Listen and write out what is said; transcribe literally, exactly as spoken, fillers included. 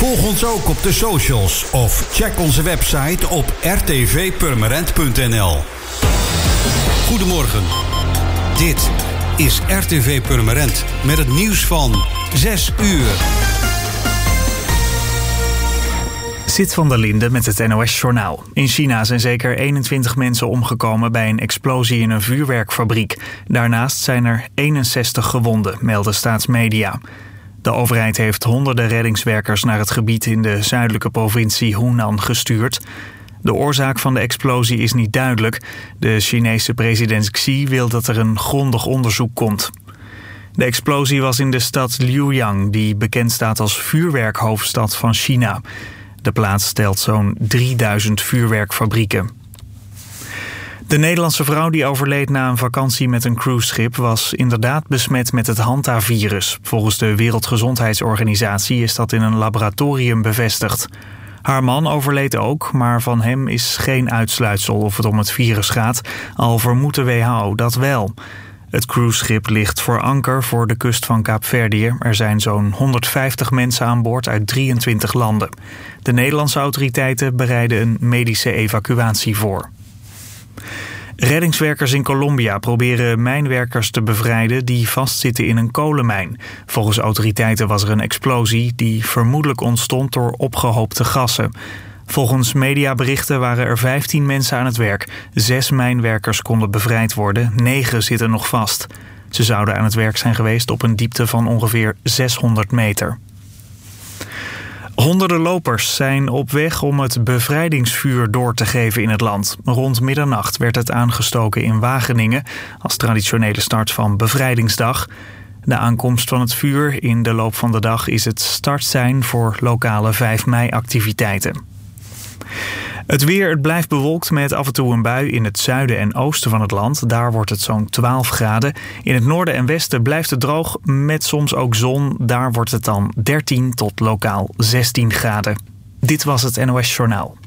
Volg ons ook op de socials of check onze website op r t v purmerend punt n l. Goedemorgen. Dit is R T V Purmerend met het nieuws van zes uur. Zit van der Linde met het N O S-journaal. In China zijn zeker eenentwintig mensen omgekomen bij een explosie in een vuurwerkfabriek. Daarnaast zijn er eenenzestig gewonden, melden staatsmedia. De overheid heeft honderden reddingswerkers naar het gebied in de zuidelijke provincie Hunan gestuurd. De oorzaak van de explosie is niet duidelijk. De Chinese president Xi wil dat er een grondig onderzoek komt. De explosie was in de stad Luoyang, die bekend staat als vuurwerkhoofdstad van China. De plaats telt zo'n drieduizend vuurwerkfabrieken. De Nederlandse vrouw die overleed na een vakantie met een cruiseschip was inderdaad besmet met het Hanta-virus. Volgens de Wereldgezondheidsorganisatie is dat in een laboratorium bevestigd. Haar man overleed ook, maar van hem is geen uitsluitsel of het om het virus gaat, al vermoedt de W H O dat wel. Het cruiseschip ligt voor anker voor de kust van Kaapverdië. Er zijn zo'n honderdvijftig mensen aan boord uit drieëntwintig landen. De Nederlandse autoriteiten bereiden een medische evacuatie voor. Reddingswerkers in Colombia proberen mijnwerkers te bevrijden die vastzitten in een kolenmijn. Volgens autoriteiten was er een explosie die vermoedelijk ontstond door opgehoopte gassen. Volgens mediaberichten waren er vijftien mensen aan het werk. Zes mijnwerkers konden bevrijd worden, negen zitten nog vast. Ze zouden aan het werk zijn geweest op een diepte van ongeveer zeshonderd meter. Honderden lopers zijn op weg om het bevrijdingsvuur door te geven in het land. Rond middernacht werd het aangestoken in Wageningen als traditionele start van Bevrijdingsdag. De aankomst van het vuur in de loop van de dag is het startsein voor lokale vijf mei-activiteiten. Het weer, het blijft bewolkt met af en toe een bui in het zuiden en oosten van het land. Daar wordt het zo'n twaalf graden. In het noorden en westen blijft het droog met soms ook zon. Daar wordt het dan dertien tot lokaal zestien graden. Dit was het N O S Journaal.